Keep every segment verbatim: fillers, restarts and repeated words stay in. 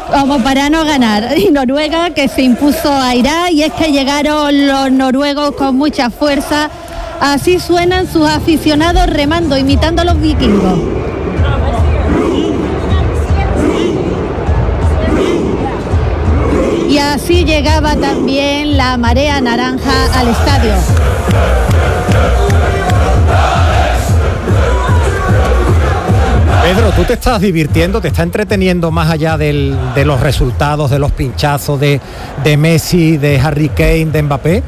como para no ganar. Y Noruega, que se impuso a Irak, y es que llegaron los noruegos con mucha fuerza. Así suenan sus aficionados remando, imitando a los vikingos. Y así llegaba también la marea naranja al estadio. Pedro, ¿tú te estás divirtiendo, te está entreteniendo más allá del, de los resultados, de los pinchazos de, de Messi, de Harry Kane, de Mbappé?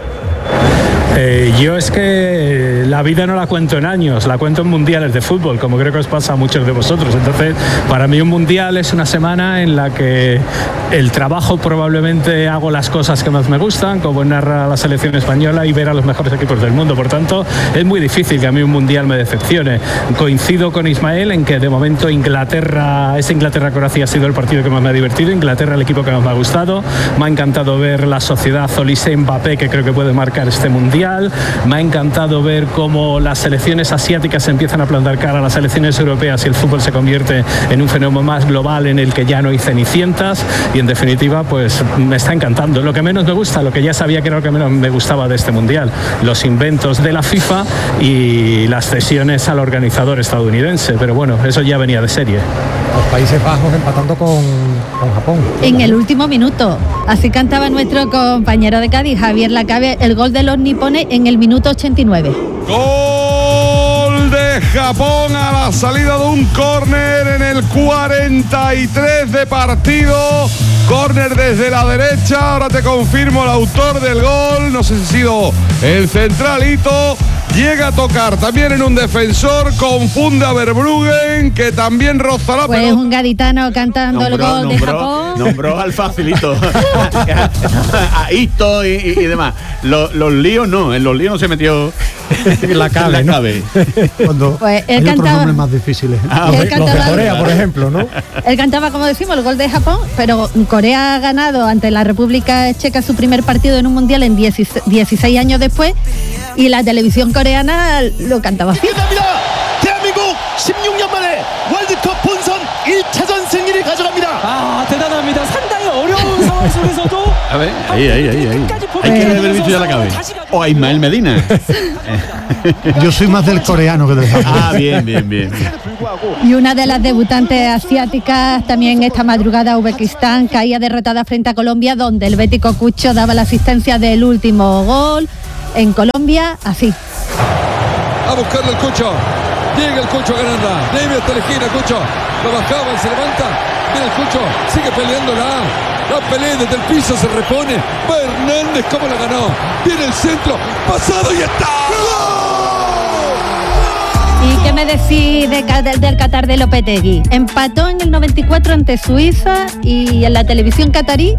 Eh, yo es que la vida no la cuento en años, la cuento en mundiales de fútbol, como creo que os pasa a muchos de vosotros. Entonces, para mí un mundial es una semana en la que el trabajo, probablemente hago las cosas que más me gustan, como narrar a la selección española y ver a los mejores equipos del mundo. Por tanto, es muy difícil que a mí un mundial me decepcione. Coincido con Ismael en que de momento Inglaterra, ese Inglaterra-Croacia ha sido el partido que más me ha divertido. Inglaterra, el equipo que más me ha gustado. Me ha encantado ver la sociedad Olise-Mbappé, que creo que puede marcar este mundial. Me ha encantado ver cómo las selecciones asiáticas empiezan a plantar cara a las selecciones europeas y el fútbol se convierte en un fenómeno más global en el que ya no hay cenicientas, y en definitiva pues me está encantando. Lo que menos me gusta, lo que ya sabía que era lo que menos me gustaba de este mundial, los inventos de la FIFA y las cesiones al organizador estadounidense, pero bueno, eso ya venía de serie. Los Países Bajos empatando con, con Japón. En el último minuto, así cantaba nuestro compañero de Cádiz, Javier Lacabe, el gol de los nipones en el minuto ochenta y nueve. Gol de Japón a la salida de un córner en el cuarenta y tres de partido. Córner desde la derecha, ahora te confirmo el autor del gol, no sé si ha sido el centralito. Llega a tocar también en un defensor, confunde a Verbruggen, que también roza la pues pelota. Pues un gaditano cantando nombró, el gol nombró, de Japón. Nombró al facilito, a Ito y, y, y demás. Los, los líos no, en los líos no se metió la cabe, la cabe. ¿no? Cuando pues él hay cantaba, otros nombres más difíciles. Ah, los, él los de Corea, por ejemplo, ¿no? Él cantaba, como decimos, el gol de Japón, pero Corea ha ganado ante la República Checa su primer partido en un mundial en dieciséis años después, y la televisión coreana lo cantaba así. 아, 대단합니다. 상당히 어려운 상황 속에서도 A ver, ahí, ahí, ahí, ahí. Hay que haber visto ya la cabeza. O a Ismael Medina. Yo soy más del coreano que del japonés. Ah, bien, bien, bien. Y una de las debutantes asiáticas también esta madrugada, Uzbekistán, caía derrotada frente a Colombia, donde el bético Cucho daba la asistencia del último gol. En Colombia, así. A buscarle el Cucho. Llega el Cucho a ganarla. Debe hasta la esquina, Cucho. Lo bajaba, se levanta. Viene el Cucho. Sigue peleándola. La pelea desde el piso, se repone. Va Hernández, cómo la ganó. Viene el centro. Pasado y está. ¿Y qué me decís de, del, del Qatar de Lopetegui? Empató en el noventa y cuatro ante Suiza, y en la televisión catarí.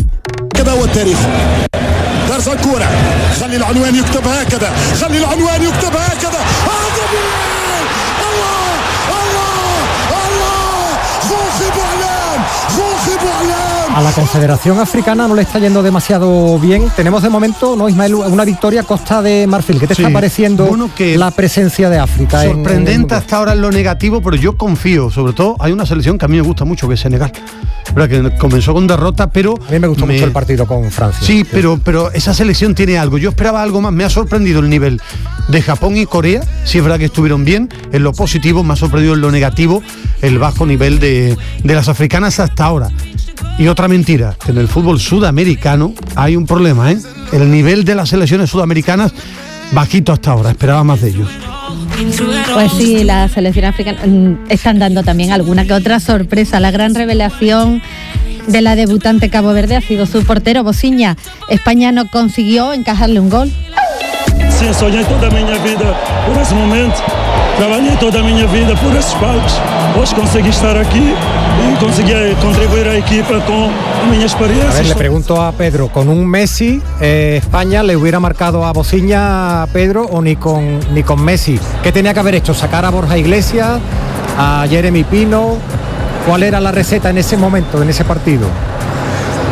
درس الكرة خلي العنوان يكتب هكذا خلي العنوان يكتب هكذا هذا الله الله الله خوخي بوعلام خوخي بوعلام. A la Confederación Africana no le está yendo demasiado bien. Tenemos de momento, ¿no, Ismael, una victoria a Costa de Marfil? ¿Qué te sí. está pareciendo bueno, que la presencia de África? Sorprendente en, en hasta ahora en lo negativo, pero yo confío. Sobre todo hay una selección que a mí me gusta mucho, que es Senegal. ¿Verdad? Que comenzó con derrota, pero... A mí me gustó me... mucho el partido con Francia. Sí, pero, pero esa selección tiene algo. Yo esperaba algo más. Me ha sorprendido el nivel de Japón y Corea. Sí es verdad que estuvieron bien en lo positivo, me ha sorprendido en lo negativo el bajo nivel de, de las africanas hasta ahora. Y otra mentira, que en el fútbol sudamericano hay un problema, ¿eh? El nivel de las selecciones sudamericanas bajito hasta ahora, esperaba más de ellos. Pues sí, las selecciones africanas están dando también alguna que otra sorpresa. La gran revelación de la debutante Cabo Verde ha sido su portero, Bociña. España no consiguió encajarle un gol. Sí, soñé toda mi vida por ese momento. Trabajé toda mi vida por esos palcos. Hoy conseguí estar aquí y conseguí contribuir a la equipa con mi experiencia. A ver, le pregunto a Pedro, ¿con un Messi eh, España le hubiera marcado a Bociña, Pedro, o ni con, ni con Messi? ¿Qué tenía que haber hecho? ¿Sacar a Borja Iglesias, a Jeremy Pino? ¿Cuál era la receta en ese momento, en ese partido?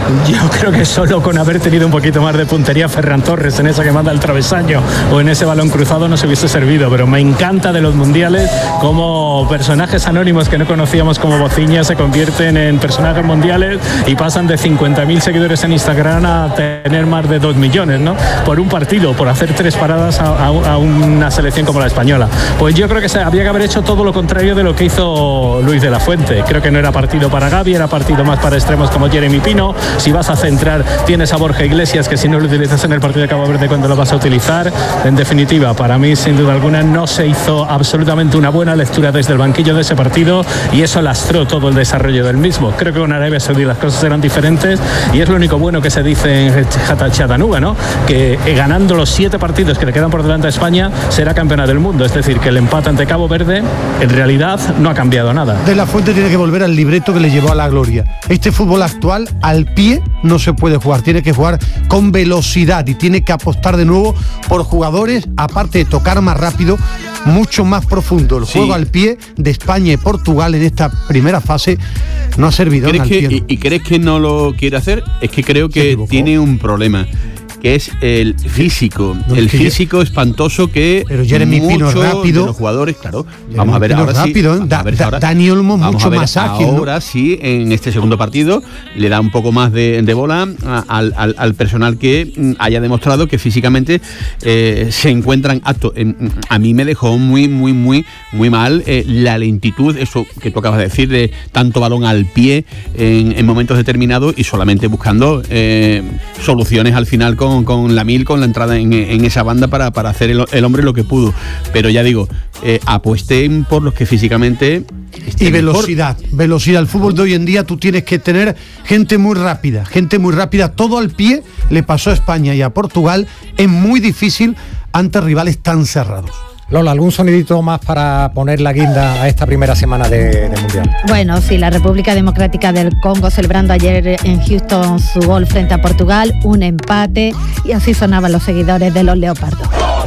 Yo creo que solo con haber tenido un poquito más de puntería Ferran Torres en esa que manda el travesaño o en ese balón cruzado no se hubiese servido, pero me encanta de los mundiales cómo personajes anónimos que no conocíamos como Bociña se convierten en personajes mundiales y pasan de cincuenta mil seguidores en Instagram a tener más de dos millones, ¿no? Por un partido, por hacer tres paradas a, a, a una selección como la española. Pues yo creo que se, había que haber hecho todo lo contrario de lo que hizo Luis de la Fuente. Creo que no era partido para Gavi, era partido más para extremos como Jeremy Pino. Si vas a centrar, tienes a Borja Iglesias, que si no lo utilizas en el partido de Cabo Verde, ¿cuándo lo vas a utilizar? En definitiva, para mí, sin duda alguna, no se hizo absolutamente una buena lectura desde el banquillo de ese partido y eso lastró todo el desarrollo del mismo. Creo que con Arabia Saudí las cosas eran diferentes y es lo único bueno que se dice en Chattanooga, ¿no? Que eh, ganando los siete partidos que le quedan por delante a España, será campeona del mundo. Es decir, que el empate ante Cabo Verde, en realidad, no ha cambiado nada. De la Fuente tiene que volver al libreto que le llevó a la gloria. Este fútbol actual, al pie no se puede jugar, tiene que jugar con velocidad y tiene que apostar de nuevo por jugadores, aparte de tocar más rápido, mucho más profundo. El sí. juego al pie de España y Portugal en esta primera fase no ha servido. ¿Crees que, y, ¿Y crees que no lo quiere hacer? Es que creo que tiene un problema, que es el físico, no, el físico yo, espantoso que pero Jeremy Pino rápido, de los jugadores, claro. Jeremy vamos a ver Pino ahora rápido, sí. Da, a ver da, ahora, Dani Olmo mucho más ágil. Ahora ¿no? sí, en este segundo partido le da un poco más de, de bola a, al, al, al personal que mm, haya demostrado que físicamente eh, se encuentran aptos. Eh, a mí me dejó muy, muy, muy, muy mal eh, la lentitud, eso que tú acabas de decir, de tanto balón al pie en, en momentos determinados y solamente buscando eh, soluciones al final con Con, con la mil, con la entrada en, en esa banda para, para hacer el, el hombre lo que pudo. Pero ya digo, eh, apuesten por los que físicamente... Y velocidad, mejor. velocidad. El fútbol de hoy en día tú tienes que tener gente muy rápida, gente muy rápida. Todo al pie le pasó a España y a Portugal. Es muy difícil ante rivales tan cerrados. Lola, ¿algún sonidito más para poner la guinda a esta primera semana de, de Mundial? Bueno, sí, la República Democrática del Congo celebrando ayer en Houston su gol frente a Portugal, un empate, y así sonaban los seguidores de los Leopardos.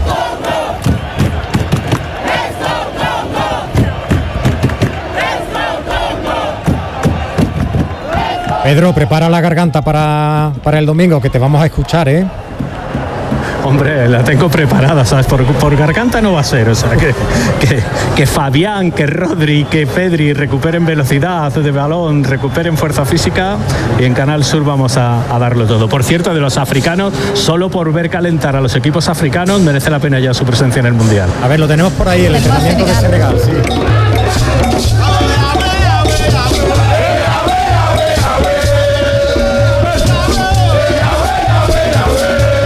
Pedro, prepara la garganta para, para el domingo, que te vamos a escuchar, ¿eh? Hombre, la tengo preparada, ¿sabes? Por, por garganta no va a ser, o sea, que, que, que Fabián, que Rodri, que Pedri recuperen velocidad de balón, recuperen fuerza física y en Canal Sur vamos a, a darlo todo. Por cierto, de los africanos, solo por ver calentar a los equipos africanos merece la pena ya su presencia en el Mundial. A ver, lo tenemos por ahí, el entrenamiento de Senegal, sí.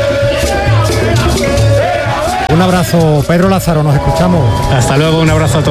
Un abrazo, Pedro Lázaro, nos escuchamos. Hasta luego, un abrazo a todos.